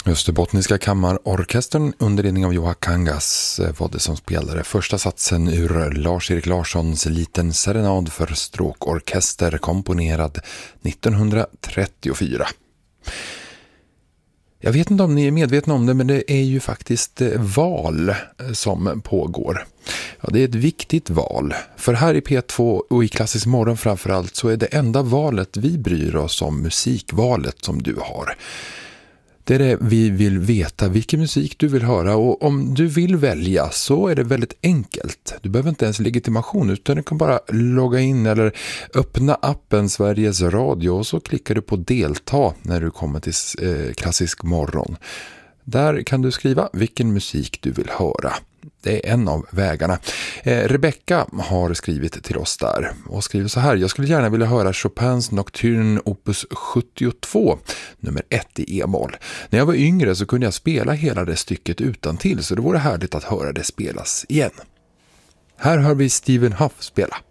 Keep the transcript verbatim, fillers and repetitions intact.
Österbottniska kammarorkestern under ledning av Johan Kangas var det som spelade första satsen ur Lars-Erik Larssons Liten serenad för stråkorkester, komponerad nittonhundratrettiofyra. Jag vet inte om ni är medvetna om det, men det är ju faktiskt val som pågår. Ja, det är ett viktigt val. För här i P två och i Klassisk morgon framförallt så är det enda valet vi bryr oss om musikvalet som du har. Det är det vi vill veta, vilken musik du vill höra, och om du vill välja så är det väldigt enkelt. Du behöver inte ens legitimation utan du kan bara logga in eller öppna appen Sveriges Radio och så klickar du på delta när du kommer till eh, Klassisk morgon. Där kan du skriva vilken musik du vill höra. Det är en av vägarna. Eh, Rebecca har skrivit till oss där och skriver så här: jag skulle gärna vilja höra Chopins Nocturne opus sjuttiotvå, nummer ett i e-moll. När jag var yngre så kunde jag spela hela det stycket utan till, så det vore härligt att höra det spelas igen. Här hör vi Stephen Huff spela.